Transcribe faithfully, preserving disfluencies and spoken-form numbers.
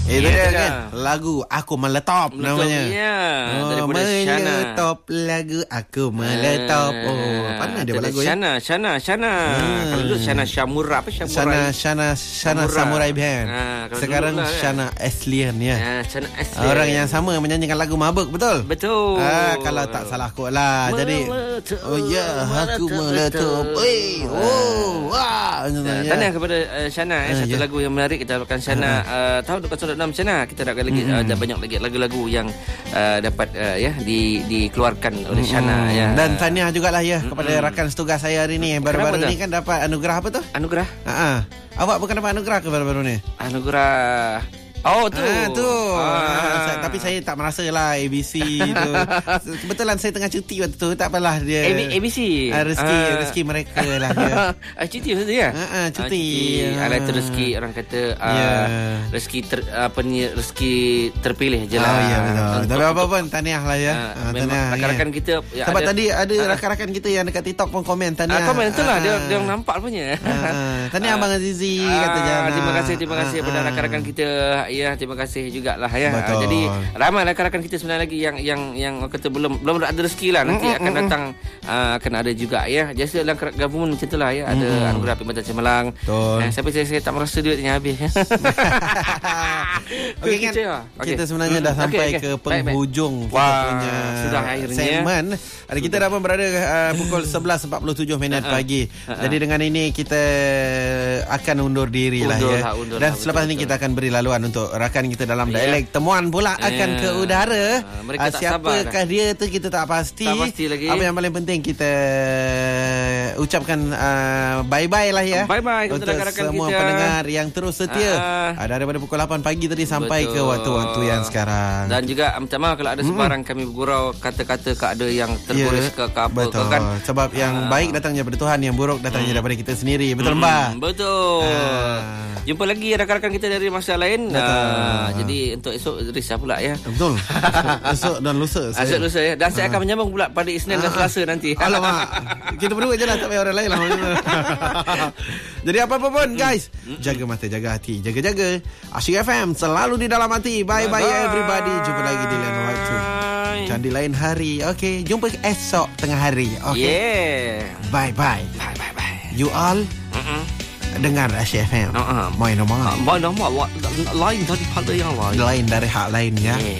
Itu Ya, dia dah. kan. Lagu Aku Meletop Betul, namanya. ya. Oh, Daripada Shana. Meletop lagu Aku Meletop. Oh, pandai dia buat lagu ya. Shana, Shana, Shana. Hmm. Kalau dulu Shana Shamura apa Shana Shamurai? Shana Shana Samurai. Samurai Band. Ha, kalau Sekarang dulu lah, kan. Shana Aslian ya. Ha, Shana Asli. Orang yang sama menyanyikan lagu Mabuk, betul? Betul. Ah, kalau tak salah kot lah. Jadi Meletup, oh ya, aku meletup. meletup. Oi, oh, wah. Uh, Ya. Tahniah kepada uh, Shana eh, Ah, satu ya. lagu yang menarik kita harapkan Shana uh, tahun dua ribu enam Shana kita harapkan lagi Mm-mm. uh, ada banyak lagi lagu-lagu yang uh, dapat uh, ya di dikeluarkan oleh Mm-mm. Shana ya. Dan tahniah jugalah ya kepada Mm-mm. rakan setugas saya hari ni. Baru-baru Kenapa ni tu? kan dapat anugerah apa tu? Anugerah Ha ah. Awak bukan dapat anugerah ke baru-baru ni? Anugerah Oh tu Ah, tu. ah. Ah, saya, tapi saya tak merasa lah A B C tu. Kebetulan saya tengah cuti waktu tu. Tak apalah dia. A B, A B C Ah, rezeki Ah. rezeki mereka lah dia. Ah, cuti maksudnya ya? Ah, ah, cuti. Ah, Ah. Alah tu rezeki orang kata uh, Ya. rezeki ter, apa ni rezeki terpilih je lah. Oh ya betul. Untuk- Tapi apa pun tahniah lah ya. Ah, Ah, memang tahniah, rakan-rakan ya. kita ya, Sebab ada- tadi ada Ah. rakan-rakan kita yang dekat TikTok pun komen tahniah. Ah, komen tu lah dia Ah. dia orang nampak punya. Ah, tahniah Ah. Abang Azizi Ah, kata Jana. terima kasih terima kasih Ah, kepada ah. rakan-rakan kita ya terima kasih jugalah ya. Betul. Ah, jadi ramai rakan-rakan kita sebenarnya lagi yang yang yang orang kata belum belum ada rezeki lah nanti Mm, akan mm, datang uh, akan ada juga ya. Biasa dalam government macam itulah ya ada Mm. anugerah Perkhidmatan Cemerlang. Betul. Eh, sampai saya, saya tak merasa duitnya habis. Okey kan Kita, ya? Okey. kita sebenarnya dah Hmm, sampai okey, okey. ke Baik, baik. penghujung kita Wah, punya sudah akhirnya. segmen. Ada kita dah pun berada uh, pukul sebelas empat puluh tujuh minit Uh-uh. pagi. Uh-uh. Jadi dengan ini kita akan undur diri lah Undur ya. lah, undur Dan lah, selepas betul, ini betul. kita akan beri laluan untuk rakan kita dalam Ya. dialek temuan pula akan Ya. ke udara. Ah, mereka Ah, tak sabar siapakah dia tu kita tak pasti. Tak pasti lagi. Apa yang paling penting kita ucapkan uh, bye-bye lah ya. Bye-bye kepada untuk rakan-rakan semua kita. pendengar yang terus setia. Ah. Ah, daripada pukul lapan pagi tadi sampai Betul. ke waktu-waktu yang sekarang. Dan juga minta maaf kalau ada sebarang kami bergurau kata-kata ke ada yang tergores ke, ke apa betul. ke kan. Sebab yang Ah. baik datangnya daripada Tuhan, yang buruk datangnya daripada kita sendiri. Betul Hmm, Mbak? Betul. Ah. Jumpa lagi rakan-rakan kita dari masa lain. Ah, jadi untuk esok Risah pula ya. Betul. Esok dan lusa saya. Esok lusa ya. Dan saya akan menyambung pula pada Isnin dan Ah. Selasa nanti. Alamak. Kita berdua je lah, tak payah orang lain lah. Jadi apa-apa pun guys, jaga mata, jaga hati, jaga-jaga Asyik F M selalu di dalam hati. Bye-bye Bye-bye. everybody. Jumpa lagi di lain waktu dan di lain hari. Okay, jumpa esok tengah hari. Okay, Yeah. bye-bye. Bye bye bye. You all Mm-mm. dengar Asyik F M. Uh-uh. Main nomor Mana mak lain daripada yang lain. lain dari hak lain ya. Yeah.